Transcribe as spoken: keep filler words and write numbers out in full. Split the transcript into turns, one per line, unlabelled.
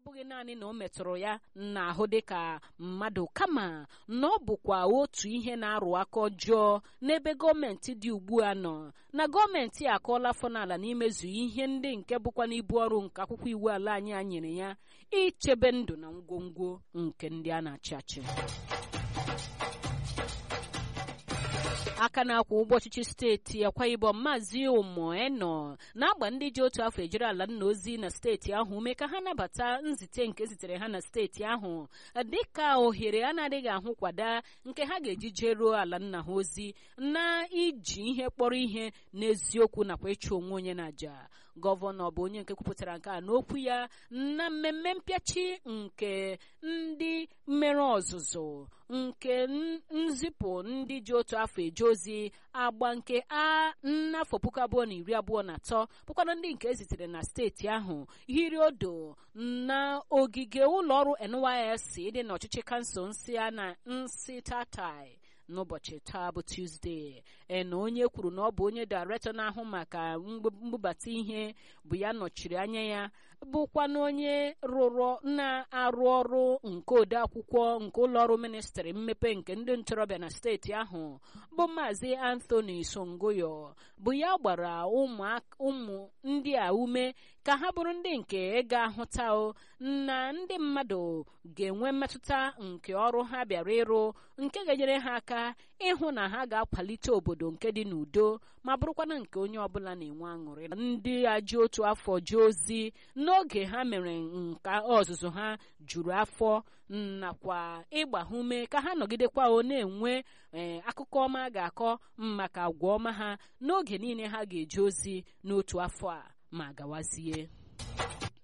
abụghị naanị na o metụrụ ya n'ahụ dịka mmadụ, kama na ọ bụkwa otu ihe na-arụ aka ọjọọ n'ebe gọọmenti dị ugbu a nọ, na gọọmenti akọọla afọ n'ala n'imezu ihe ndị nke bụkwa n'ibu ọrụ nke akwụkwọ iwu ala anyị a nyere ya ichebe ndụ na ngwongwo nke ndị a na-achị achị. aka na-akwa ụgbọ ọchịchị steeti Akwa Ibom Maazị Umoeno na-agba ndị ji otu afọ ejiri ala nna ozi na steeti ahụ ume ka ha nabata nzite nke zitere ha na steeti ahụ dịka ohere a na-adịghị ahụ kwada nke ha ga-eji jeruo ala nna ha ozi na iji ihe kpọrọ ihe n'eziokwu nakwa ịchụ onwe onye n'aja. Gọvanọ bụ onye nke kwupụtara nke a n'okwu ya na mmemme mpịachi nke ndị mmere ọzụzụ nke nzipụ ndị ji otu afọ eje ozi agba nke a n'afọ puku abụọ na iri abụọ na atọ bụkwana ndị nke ezitere na steeti ahụ hiri odo na ogige ụlọọrụ N Y S C dị n'ọchịchị kansụl nsị a na nsị Tatai n'ụbọchị taa bụ Tuzdee. na onye kwuru na ọ bụ onye dairektọ na-ahụ maka mbubata ihe bụ ya nọchiri anya ya, bụkwa na onye rụrụ na-arụ ọrụ nke ode akwụkwọ nke ụlọọrụ ministrị mmepe nke ndị ntorobịa na steeti ahụ bụ Maazị Anthony Songoyo, bụ ya gbara ụmụ ndị a ume ka ha bụrụ ndị nke ga-ahụta na ndị mmadụ ga-enwe mmetụta nke ọrụ ha bịara ịrụ nke ga-enyere ha aka ịhụ na ha ga-akwalite obodo nke dị n'udo ma bụrụkwana nke onye ọbụla na-enwe aṅụrị. Ndị a ji otu afọ ji ozi n'oge ha mere nka ọzụzụ ha juru afọ nakwa ịgba ha ume ka ha nọgidekwa na-enwe akụkọ ọma a ga-akọ maka agwa ọma ha n'oge niile ha ga-eje ozi n'otu afọ a ma gawazie.